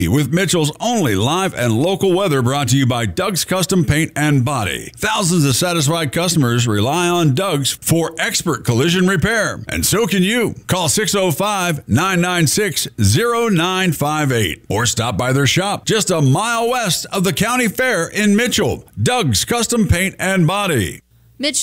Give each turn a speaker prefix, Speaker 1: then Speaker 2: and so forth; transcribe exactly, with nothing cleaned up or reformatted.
Speaker 1: With Mitchell's only live and local weather brought to you by Doug's Custom Paint and Body. Thousands of satisfied customers rely on Doug's for expert collision repair. And so can you. Call six oh five, nine nine six, oh nine five eight or stop by their shop just a mile west of the county fair in Mitchell. Doug's Custom Paint and Body.